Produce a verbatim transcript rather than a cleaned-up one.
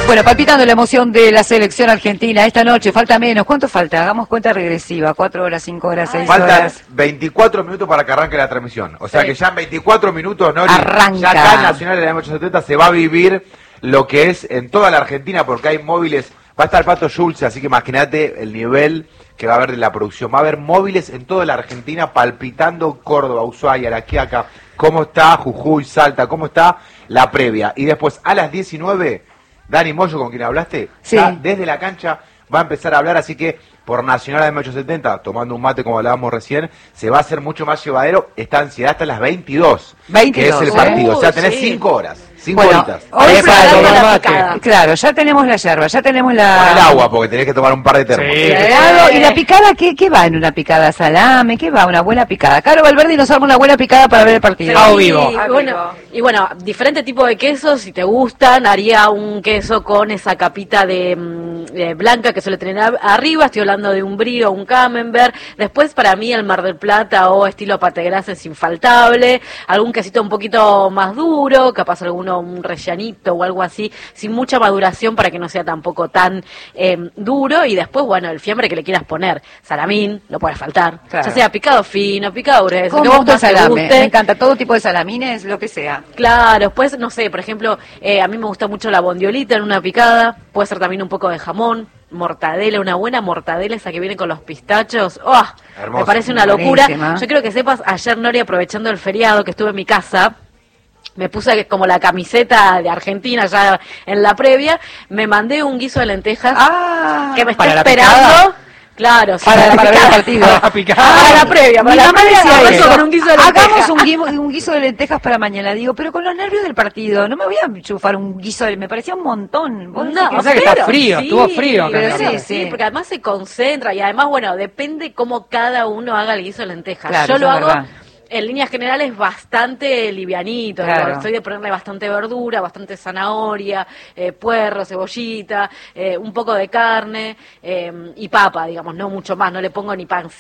Bueno, palpitando la emoción de la selección argentina esta noche, falta menos. ¿Cuánto falta? Hagamos cuenta regresiva, cuatro horas, cinco horas, seis Faltan horas. veinticuatro minutos para que arranque la transmisión. O sea Sí. que ya en veinticuatro minutos, Nori, Arranca. ya acá en Nacional de la M ochocientos setenta se va a vivir lo que es en toda la Argentina, porque hay móviles. Va a estar Pato Schulze, así que imagínate el nivel que va a haber de la producción. Va a haber móviles en toda la Argentina palpitando Córdoba, Ushuaia, La Quiaca, cómo está Jujuy, Salta, cómo está la previa. Y después a las diecinueve, Dani Moyo, con quien hablaste, sí. ya desde la cancha va a empezar a hablar, así que por Nacional de M ochocientos setenta, tomando un mate como hablábamos recién, se va a hacer mucho más llevadero esta ansiedad hasta las veintidós, veintidós, que es el ¿eh? partido. O sea, tenés Sí. cinco horas, cinco Bueno, horitas. hoy Ahí para para tomar tomar mate. mate. Claro, ya tenemos la yerba, ya tenemos la... Con el agua, porque tenés que tomar un par de termos. El helado. ¿Y la picada qué, qué va en una picada? ¿Salame? ¿Qué va? Una buena picada. Caro Valverde nos arma una buena picada para ver el partido. Sí, y bueno, y bueno, diferente tipo de quesos, si te gustan, haría un queso con esa capita de, mm, de blanca que suele tener a- arriba, estoy hablando de un brie o un camembert. Después para mí el Mar del Plata o estilo pategras es infaltable, algún quesito un poquito más duro, capaz alguno un rellanito o algo así, sin mucha maduración para que no sea tampoco tan eh, duro. Y después, bueno, el fiambre que le quieras poner, salamín, no puede faltar, Claro. ya sea picado fino, picado grueso, ¿Cómo que me vos gusta el más te salame? guste. Me encanta todo tipo de salamines, lo que sea. Claro, después, no sé, por ejemplo, eh, a mí me gusta mucho la bondiolita en una picada, puede ser también un poco de jamón, mortadela, una buena mortadela, esa que viene con los pistachos. ¡Oh! Hermoso. Me parece una locura. Buenísima. Yo quiero que sepas, ayer, Nori, aprovechando el feriado que estuve en mi casa, me puse como la camiseta de Argentina ya en la previa, me mandé un guiso de lentejas que me está ¿para la esperando. picada? Claro, sí, Para, para ver el picada. partido. Para la picada. Para la previa, para Mi la mamá previa, decía arranco eso. con un guiso de lentejas. Hagamos un guiso, un guiso de lentejas para mañana. Digo, pero con los nervios del partido, no me voy a chufar un guiso de... Me parecía un montón. ¿Vos No, decís o sea que está frío, estuvo frío. Pero Pero sí, sí, sí. porque además se concentra y además, bueno, depende cómo cada uno haga el guiso de lentejas. Claro, Yo eso lo es hago verdad. en líneas generales bastante livianito, Claro. digo, soy de ponerle bastante verdura, bastante zanahoria, eh, puerro, cebollita, eh, un poco de carne eh, y papa, digamos, no mucho más, no le pongo ni panceta